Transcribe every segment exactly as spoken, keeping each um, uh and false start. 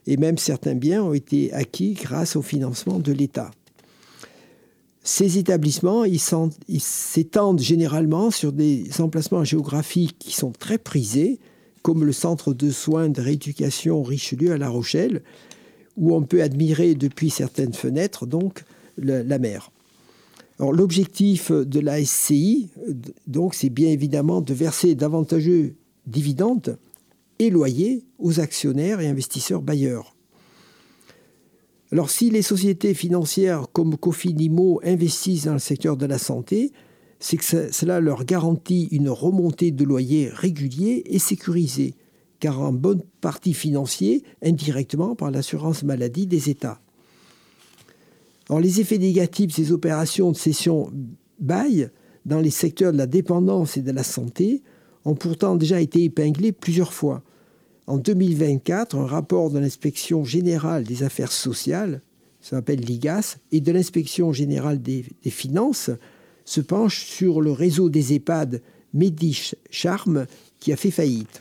et même certains biens ont été acquis grâce au financement de l'État. Ces établissements, ils, sont, ils s'étendent généralement sur des emplacements géographiques qui sont très prisés, comme le centre de soins de rééducation Richelieu à La Rochelle, où on peut admirer depuis certaines fenêtres donc la, la mer. Alors, l'objectif de la S C I, donc, c'est bien évidemment de verser d'avantageux dividendes et loyers aux actionnaires et investisseurs bailleurs. Alors, si les sociétés financières comme Cofinimo investissent dans le secteur de la santé, c'est que ça, cela leur garantit une remontée de loyers réguliers et sécurisés, car en bonne partie financiers indirectement par l'assurance maladie des États. Alors, les effets négatifs de ces opérations de cession-bail dans les secteurs de la dépendance et de la santé ont pourtant déjà été épinglés plusieurs fois. En deux mille vingt-quatre, un rapport de l'Inspection générale des affaires sociales, ça s'appelle l'I G A S, et de l'Inspection générale des, des finances se penche sur le réseau des EHPAD Medicharm qui a fait faillite.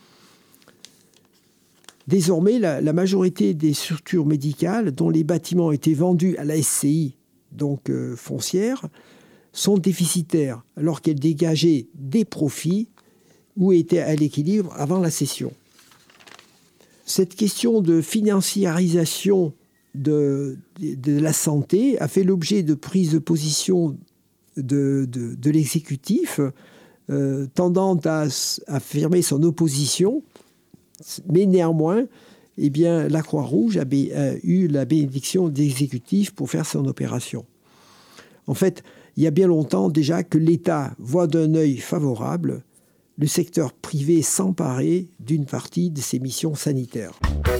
Désormais, la, la majorité des structures médicales dont les bâtiments ont été vendus à la S C I, donc euh, foncière, sont déficitaires alors qu'elles dégageaient des profits ou étaient à l'équilibre avant la cession. Cette question de financiarisation de, de, de la santé a fait l'objet de prises de position de, de, de l'exécutif, euh, tendant à, à affirmer son opposition, mais néanmoins, eh bien, la Croix-Rouge a, bé, a eu la bénédiction de l'exécutif pour faire son opération. En fait, il y a bien longtemps déjà que l'État voit d'un œil favorable le secteur privé s'emparer d'une partie de ses missions sanitaires.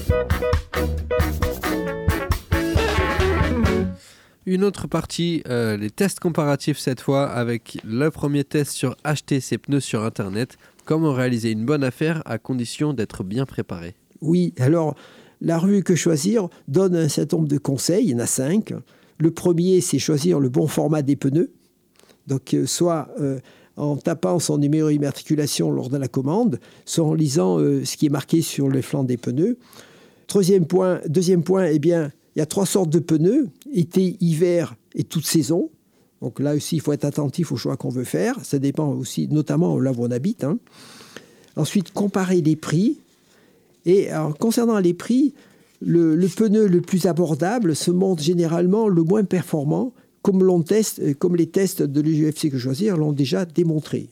Une autre partie, euh, les tests comparatifs cette fois, avec le premier test sur acheter ses pneus sur Internet. Comment réaliser une bonne affaire à condition d'être bien préparé? Oui, alors la revue Que Choisir donne un certain nombre de conseils, il y en a cinq. Le premier, c'est choisir le bon format des pneus. Donc, euh, soit euh, en tapant son numéro d'immatriculation lors de la commande, soit en lisant euh, ce qui est marqué sur le flanc des pneus. Troisième point, deuxième point, eh bien, il y a trois sortes de pneus, été, hiver et toute saison. Donc là aussi, il faut être attentif au choix qu'on veut faire. Ça dépend aussi, notamment là où on habite. Hein. Ensuite, comparer les prix. Et alors, concernant les prix, le, le pneu le plus abordable se montre généralement le moins performant, comme, l'on teste, comme les tests de l'U F C Que Choisir l'ont déjà démontré.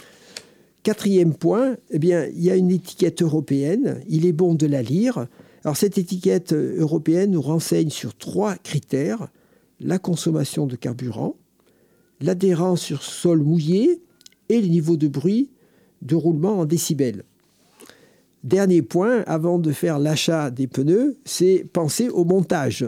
Quatrième point, eh bien, il y a une étiquette européenne. Il est bon de la lire. Alors, cette étiquette européenne nous renseigne sur trois critères. La consommation de carburant, l'adhérence sur sol mouillé et le niveau de bruit de roulement en décibels. Dernier point, avant de faire l'achat des pneus, c'est penser au montage.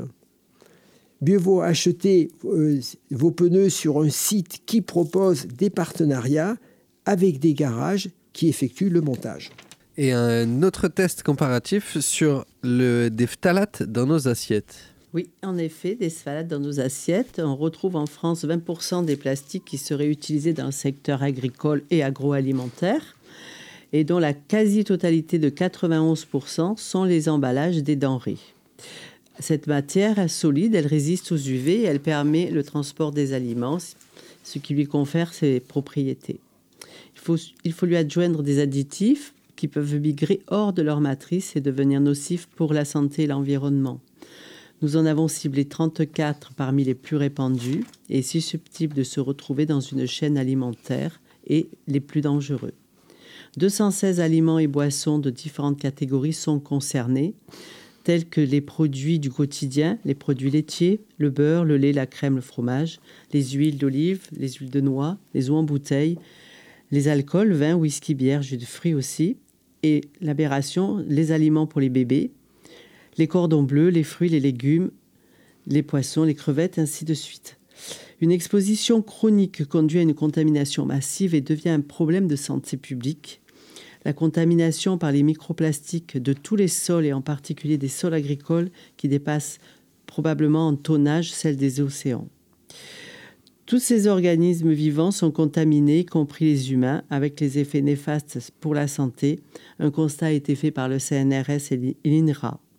Mieux vaut acheter euh, vos pneus sur un site qui propose des partenariats avec des garages qui effectuent le montage. Et un autre test comparatif sur le, des phtalates dans nos assiettes. Oui, en effet, des phtalates dans nos assiettes. On retrouve en France vingt pour cent des plastiques qui seraient utilisés dans le secteur agricole et agroalimentaire et dont la quasi-totalité de quatre-vingt-onze pour cent sont les emballages des denrées. Cette matière est solide, elle résiste aux U V et elle permet le transport des aliments, ce qui lui confère ses propriétés. Il faut, il faut lui adjoindre des additifs qui peuvent migrer hors de leur matrice et devenir nocifs pour la santé et l'environnement. Nous en avons ciblé trente-quatre parmi les plus répandus et susceptibles de se retrouver dans une chaîne alimentaire et les plus dangereux. deux cent seize aliments et boissons de différentes catégories sont concernés, tels que les produits du quotidien, les produits laitiers, le beurre, le lait, la crème, le fromage, les huiles d'olive, les huiles de noix, les eaux en bouteille, les alcools, vin, whisky, bière, jus de fruits aussi, et l'aberration, les aliments pour les bébés, les cordons bleus, les fruits, les légumes, les poissons, les crevettes, ainsi de suite. Une exposition chronique conduit à une contamination massive et devient un problème de santé publique. La contamination par les microplastiques de tous les sols et en particulier des sols agricoles qui dépassent probablement en tonnage celle des océans. Tous ces organismes vivants sont contaminés, y compris les humains, avec les effets néfastes pour la santé. Un constat a été fait par le C N R S et l'I N R A.